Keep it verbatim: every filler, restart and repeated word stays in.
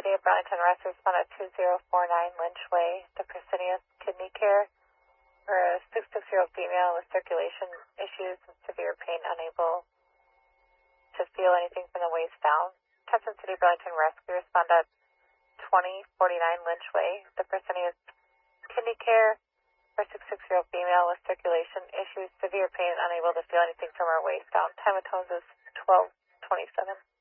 City of Burlington Rescue respond at two zero four nine Lynch Way, the Fresenius Kidney Care, for a sixty-six-year-old female with circulation issues and severe pain, unable to feel anything from the waist down. Tustin City Burlington Rescue respond at twenty forty-nine Lynch Way, the Fresenius Kidney Care, for a sixty-six-year-old female with circulation issues, severe pain, unable to feel anything from her waist down. Time of tones is twelve twenty-seven.